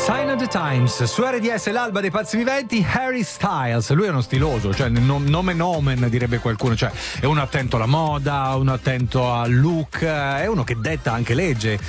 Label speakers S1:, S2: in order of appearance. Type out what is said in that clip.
S1: Sign of the Times, su RDS, l'alba dei pazzi viventi, Harry Styles. Lui è uno stiloso, cioè nome nomen direbbe qualcuno, cioè è uno attento alla moda, uno attento al look, è uno che detta anche legge